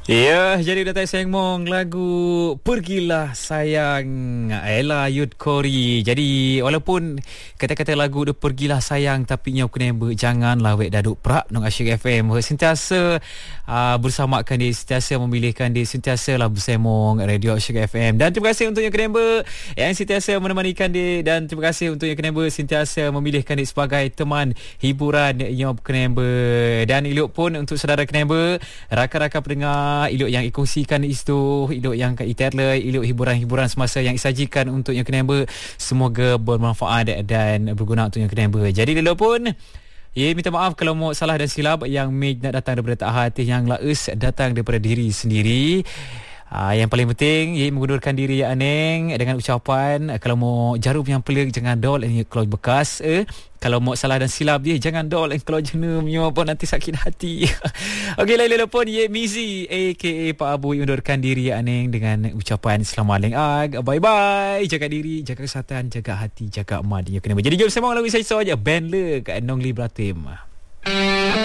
Ya, jadi datang sengmong lagu Pergilah Sayang Ella Yud Kori. Jadi walaupun kata-kata lagu dia Pergilah Sayang, tapi nyaw kena janganlah wek daduk prak nong Asyik FM. Sentiasa bersamakan dia, sentiasa memilihkan dia, sentiasa lah bersemong Radio Asyik FM. Dan terima kasih untuk yang kena yang sentiasa menemanikan dia, dan terima kasih untuk yang kena sentiasa memilihkan dia sebagai teman hiburan yang kena. Dan ilok pun untuk saudara kena rakan-rakan pendengar, ilok yang ikongsikan itu, ilok yang iterle, ilok hiburan-hiburan semasa yang disajikan untuk yang kena semoga bermanfaat dan berguna untuk yang kena. Jadi ilok pun minta maaf kalau mau salah dan silap yang nak datang daripada tak hati, yang laus datang daripada diri sendiri. Yang paling penting mengundurkan diri aneng dengan ucapan kalau mau jarum yang pelik jangan dol kalau bekas kalau mau salah dan silap dia jangan dol kalau jenum pun nanti sakit hati. Okey, lain pun Mizi aka Pak Abu undurkan diri aneng dengan ucapan selamat bye bye, jaga diri, jaga kesihatan, jaga hati, jaga emak dia kena. Jadi jom sembang lagu saya saja band le kat Nongli Bratim.